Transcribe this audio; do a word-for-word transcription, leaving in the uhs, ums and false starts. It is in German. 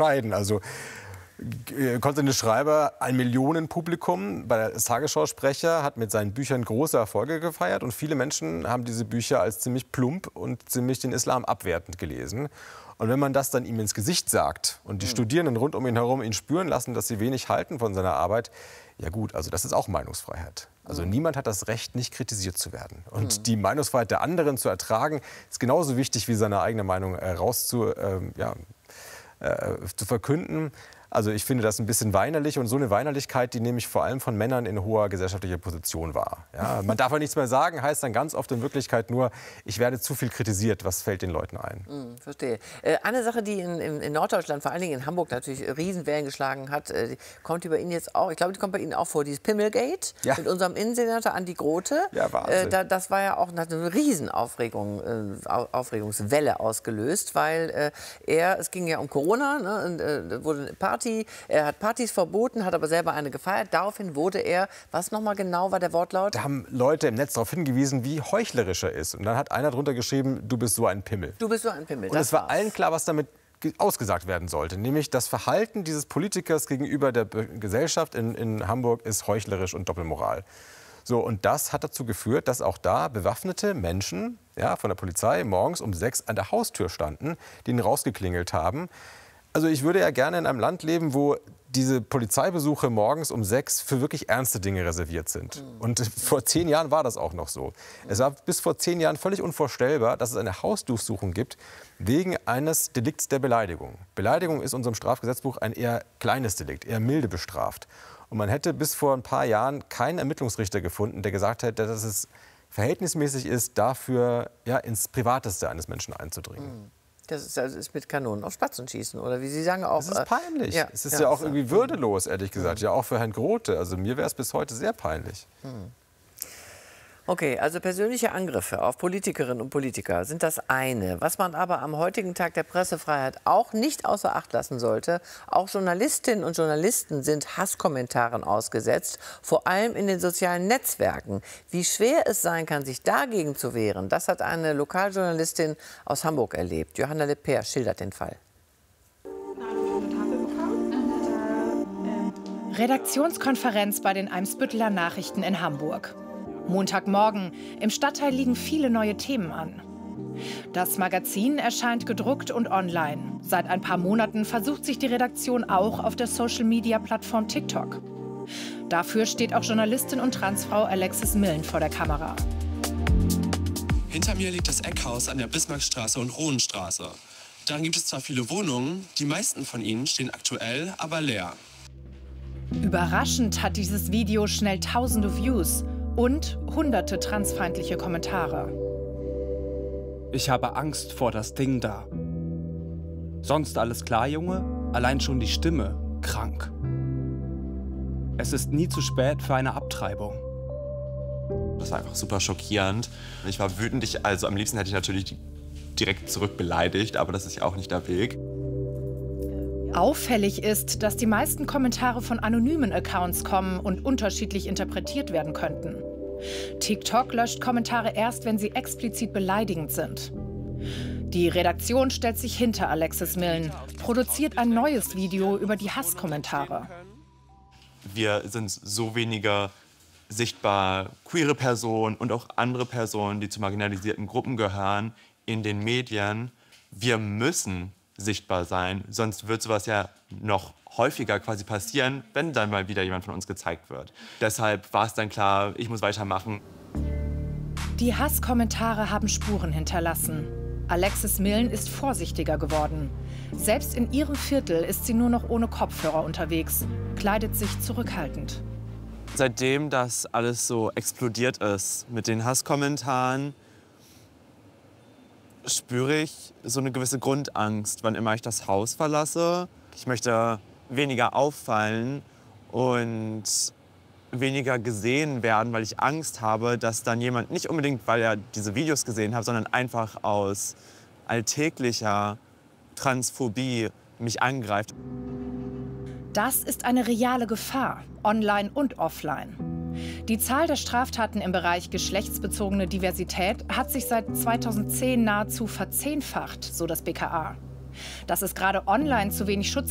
unterscheiden. Also Konstantin Schreiber, ein Millionenpublikum bei der Tagesschau-Sprecher, hat mit seinen Büchern große Erfolge gefeiert. Und viele Menschen haben diese Bücher als ziemlich plump und ziemlich den Islam abwertend gelesen. Und wenn man das dann ihm ins Gesicht sagt und die mhm. Studierenden rund um ihn herum ihn spüren lassen, dass sie wenig halten von seiner Arbeit, ja gut, also das ist auch Meinungsfreiheit. Also mhm. niemand hat das Recht, nicht kritisiert zu werden. Und mhm. die Meinungsfreiheit der anderen zu ertragen, ist genauso wichtig wie seine eigene Meinung äh, rauszu, äh, ja, äh, zu verkünden. Also ich finde das ein bisschen weinerlich und so eine Weinerlichkeit, die nehme ich vor allem von Männern in hoher gesellschaftlicher Position wahr. Ja, man darf ja nichts mehr sagen, heißt dann ganz oft in Wirklichkeit nur, ich werde zu viel kritisiert. Was fällt den Leuten ein? Mm, verstehe. Äh, eine Sache, die in, in, in Norddeutschland, vor allen Dingen in Hamburg natürlich Riesenwellen geschlagen hat, äh, kommt über ihn jetzt auch, ich glaube, die kommt bei Ihnen auch vor, dieses Pimmelgate ja. mit unserem Innensenator Andi Grote. Ja, Wahnsinn. Äh, da, das war ja auch eine Riesenaufregung, äh, Aufregungswelle ausgelöst, weil äh, er, es ging ja um Corona, ne, und, äh, wurde eine Party. Er hat Partys verboten, hat aber selber eine gefeiert. Daraufhin wurde er, was nochmal genau war der Wortlaut? Da haben Leute im Netz darauf hingewiesen, wie heuchlerisch er ist. Und dann hat einer drunter geschrieben, du bist so ein Pimmel. Du bist so ein Pimmel. Und es war allen klar, was damit ausgesagt werden sollte. Nämlich das Verhalten dieses Politikers gegenüber der Gesellschaft in, in Hamburg ist heuchlerisch und Doppelmoral. So, und das hat dazu geführt, dass auch da bewaffnete Menschen ja, von der Polizei morgens um sechs an der Haustür standen, die ihn rausgeklingelt haben. Also ich würde ja gerne in einem Land leben, wo diese Polizeibesuche morgens um sechs für wirklich ernste Dinge reserviert sind. Mhm. Und vor zehn Jahren war das auch noch so. Mhm. Es war bis vor zehn Jahren völlig unvorstellbar, dass es eine Hausdurchsuchung gibt wegen eines Delikts der Beleidigung. Beleidigung ist in unserem Strafgesetzbuch ein eher kleines Delikt, eher milde bestraft. Und man hätte bis vor ein paar Jahren keinen Ermittlungsrichter gefunden, der gesagt hätte, dass es verhältnismäßig ist, dafür ja, ins Privateste eines Menschen einzudringen. Mhm. Das ist, das ist mit Kanonen auf Spatzen schießen, oder wie Sie sagen auch. Das ist peinlich. Ja, es ist ja, ja auch irgendwie würdelos, ehrlich gesagt. Ja, auch für Herrn Grote. Also mir wäre es bis heute sehr peinlich. Hm. Okay, also persönliche Angriffe auf Politikerinnen und Politiker sind das eine. Was man aber am heutigen Tag der Pressefreiheit auch nicht außer Acht lassen sollte, auch Journalistinnen und Journalisten sind Hasskommentaren ausgesetzt, vor allem in den sozialen Netzwerken. Wie schwer es sein kann, sich dagegen zu wehren, das hat eine Lokaljournalistin aus Hamburg erlebt. Johanna Lepper schildert den Fall. Redaktionskonferenz bei den Eimsbütteler Nachrichten in Hamburg. Montagmorgen. Im Stadtteil liegen viele neue Themen an. Das Magazin erscheint gedruckt und online. Seit ein paar Monaten versucht sich die Redaktion auch auf der Social-Media-Plattform TikTok. Dafür steht auch Journalistin und Transfrau Alexis Millen vor der Kamera. Hinter mir liegt das Eckhaus an der Bismarckstraße und Rohenstraße. Darin gibt es zwar viele Wohnungen, die meisten von ihnen stehen aktuell aber leer. Überraschend hat dieses Video schnell tausende Views und hunderte transfeindliche Kommentare. Ich habe Angst vor das Ding da. Sonst alles klar, Junge? Allein schon die Stimme, krank. Es ist nie zu spät für eine Abtreibung. Das war einfach super schockierend. Ich war wütend, ich, also am liebsten hätte ich natürlich direkt zurück beleidigt, aber das ist ja auch nicht der Weg. Auffällig ist, dass die meisten Kommentare von anonymen Accounts kommen und unterschiedlich interpretiert werden könnten. TikTok löscht Kommentare erst, wenn sie explizit beleidigend sind. Die Redaktion stellt sich hinter Alexis Millen, produziert ein neues Video über die Hasskommentare. Wir sind so weniger sichtbar queere Personen und auch andere Personen, die zu marginalisierten Gruppen gehören, in den Medien. Wir müssen sichtbar sein, sonst wird sowas ja noch häufiger quasi passieren, wenn dann mal wieder jemand von uns gezeigt wird. Deshalb war es dann klar, ich muss weitermachen. Die Hasskommentare haben Spuren hinterlassen. Alexis Millen ist vorsichtiger geworden. Selbst in ihrem Viertel ist sie nur noch ohne Kopfhörer unterwegs, kleidet sich zurückhaltend. Seitdem das alles so explodiert ist mit den Hasskommentaren, spüre ich so eine gewisse Grundangst, wann immer ich das Haus verlasse. Ich möchte weniger auffallen und weniger gesehen werden, weil ich Angst habe, dass dann jemand, nicht unbedingt, weil er diese Videos gesehen hat, sondern einfach aus alltäglicher Transphobie mich angreift. Das ist eine reale Gefahr, online und offline. Die Zahl der Straftaten im Bereich geschlechtsbezogene Diversität hat sich seit zweitausendzehn nahezu verzehnfacht, so das B K A. Dass es gerade online zu wenig Schutz